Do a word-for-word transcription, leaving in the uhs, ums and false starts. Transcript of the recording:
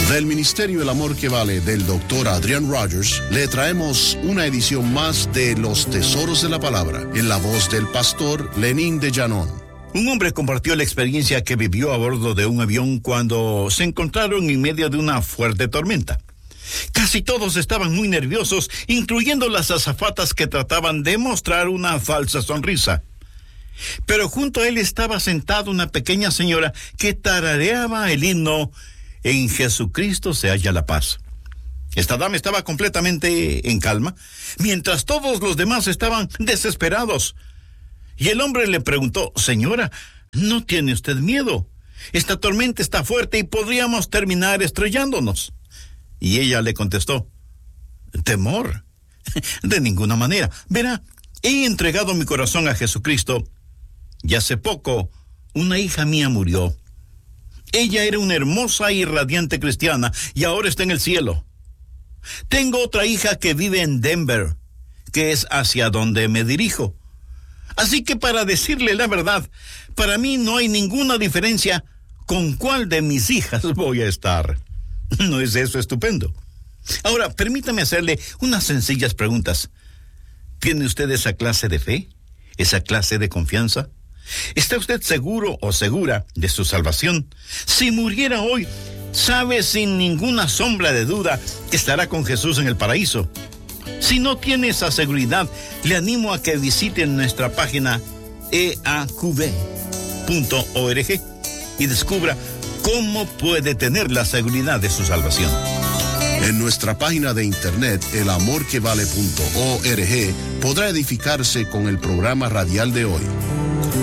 Del Ministerio El Amor que Vale del doctor Adrian Rogers, le traemos una edición más de Los Tesoros de la Palabra, en la voz del pastor Lenín de Llanón. Un hombre compartió la experiencia que vivió a bordo de un avión cuando se encontraron en medio de una fuerte tormenta. Casi todos estaban muy nerviosos, incluyendo las azafatas que trataban de mostrar una falsa sonrisa. Pero junto a él estaba sentada una pequeña señora que tarareaba el himno "En Jesucristo se halla la paz". Esta dama estaba completamente en calma, mientras todos los demás estaban desesperados. Y el hombre le preguntó: "Señora, ¿no tiene usted miedo? Esta tormenta está fuerte y podríamos terminar estrellándonos". Y ella le contestó: "¿Temor? De ninguna manera. Verá, he entregado mi corazón a Jesucristo y hace poco una hija mía murió. Ella era una hermosa y radiante cristiana y ahora está en el cielo. Tengo otra hija que vive en Denver, que es hacia donde me dirijo. Así que, para decirle la verdad, para mí no hay ninguna diferencia con cuál de mis hijas voy a estar. ¿No es eso estupendo? Ahora, permítame hacerle unas sencillas preguntas. ¿Tiene usted esa clase de fe? ¿Esa clase de confianza? ¿Está usted seguro o segura de su salvación? Si muriera hoy, sabe sin ninguna sombra de duda que estará con Jesús en el paraíso. Si no tiene esa seguridad, le animo a que visite nuestra página e a q b punto org y descubra cómo puede tener la seguridad de su salvación. En nuestra página de internet, el amor que vale punto org, podrá edificarse con el programa radial de hoy.